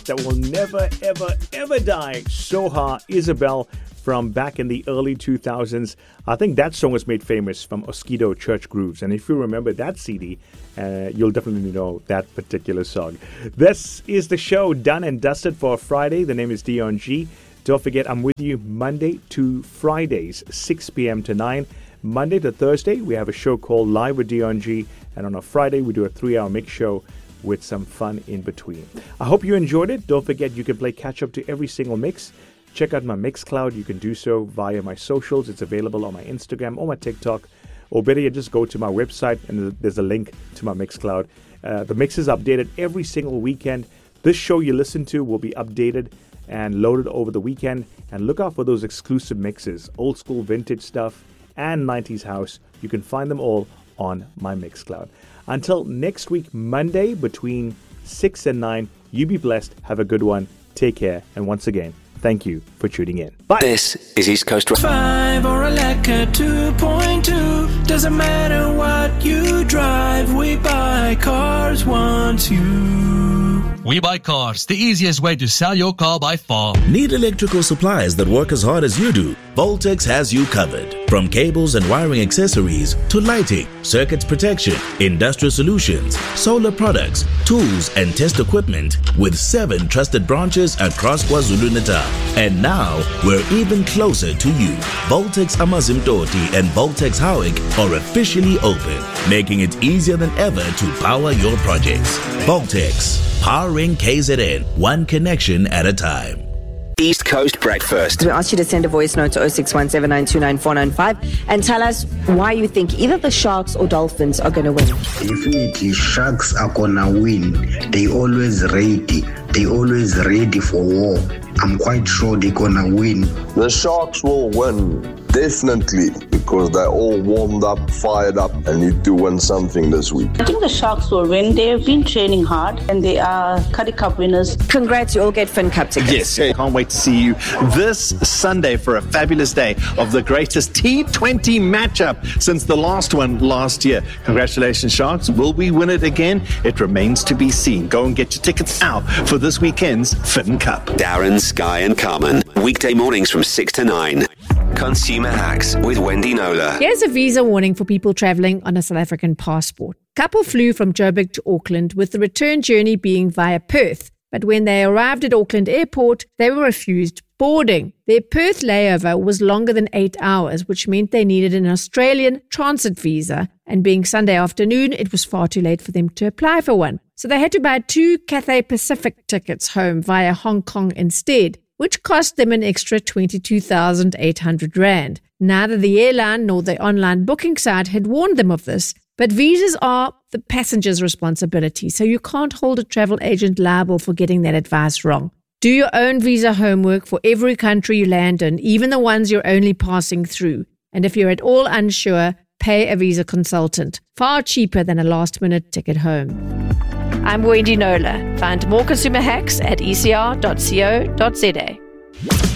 artist that will never, ever, ever die. Soha Isabel from back in the early 2000s. I think that song was made famous from Oskido Church Grooves. And if you remember that CD, you'll definitely know that particular song. This is the show done and dusted for Friday. The name is Dion G. Don't forget, I'm with you Monday to Fridays, 6 p.m. to 9. Monday to Thursday, we have a show called Live with Dion G. And on a Friday, we do a 3-hour mix show with some fun in between. I hope you enjoyed it. Don't forget, you can play catch up to every single mix. Check out my Mixcloud. You can do so via my socials. It's available on my Instagram or my TikTok. Or better yet, just go to my website and there's a link to my Mixcloud. The mix is updated every single weekend. This show you listen to will be updated and loaded over the weekend. And look out for those exclusive mixes, old school vintage stuff and 90s house. You can find them all on my Mixcloud. Until next week, Monday between 6 and 9, you be blessed. Have a good one. Take care. And once again, thank you for tuning in. Bye. This is East Coast 5 or a Lekker 2.2. Doesn't matter what you drive, we buy cars once you. We Buy Cars, the easiest way to sell your car by far. Need electrical supplies that work as hard as you do? Voltex has you covered. From cables and wiring accessories to lighting, circuits protection, industrial solutions, solar products, tools and test equipment with 7 trusted branches across KwaZulu-Natal. And now we're even closer to you. Voltex Amazimtoti and Voltex Howick are officially open, making it easier than ever to power your projects. Voltex, powering KZN, one connection at a time. East Coast Breakfast. We ask you to send a voice note to 0617929495 and tell us why you think either the Sharks or Dolphins are going to win. Definitely, Sharks are going to win. They always ready. They always ready for war. I'm quite sure they're going to win. The Sharks will win, definitely, because they're all warmed up, fired up, and need to win something this week. I think the Sharks will win. They have been training hard, and they are Currie Cup winners. Congrats, you all get Fin Cup tickets. Yes, can't wait to see you this Sunday for a fabulous day of the greatest T20 matchup since the last one last year. Congratulations, Sharks. Will we win it again? It remains to be seen. Go and get your tickets now for this weekend's Fin Cup. Darren, Sky and Carmen. Weekday mornings from 6 to 9. Consumer Hacks with Wendy Knowler. Here's a visa warning for people travelling on a South African passport. Couple flew from Joburg to Auckland with the return journey being via Perth. But when they arrived at Auckland Airport, they were refused boarding. Their Perth layover was longer than 8 hours, which meant they needed an Australian transit visa. And being Sunday afternoon, it was far too late for them to apply for one. So they had to buy 2 Cathay Pacific tickets home via Hong Kong instead, which cost them an extra 22,800 Rand. Neither the airline nor the online booking site had warned them of this, but visas are the passenger's responsibility, so you can't hold a travel agent liable for getting that advice wrong. Do your own visa homework for every country you land in, even the ones you're only passing through. And if you're at all unsure, pay a visa consultant. Far cheaper than a last-minute ticket home. I'm Wendy Knowler. Find more consumer hacks at ecr.co.za.